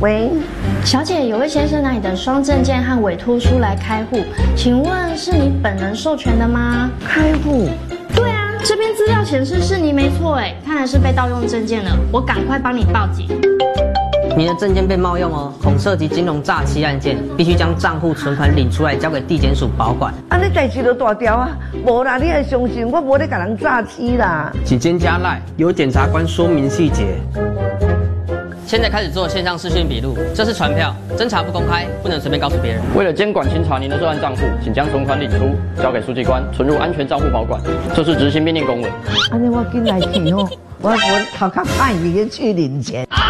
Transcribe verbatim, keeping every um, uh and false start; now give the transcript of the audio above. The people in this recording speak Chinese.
喂， 小姐，有位先生拿你的双证件和委托书来开户，请问是你本人授权的吗？ 开户？ 对啊，这边资料显示是你没错哎，看来是被盗用证件了，我赶快帮你报警。 你的证件被冒用哦，恐涉及金融诈欺案件，必须将账户存款领出来交给地检署保管。 啊，你代志都大条啊，无啦，你要相信我，无咧甲人诈欺啦。 请先加赖，由检察官说明细节。 现在开始做线上视讯笔录，这是传票，侦查不公开，不能随便告诉别人。 为了监管清查您的涉案账户，请将存款领出，交给书记官存入安全账户保管。这是执行命令公文。 安尼我紧来去哦，我我头壳歹去去领钱。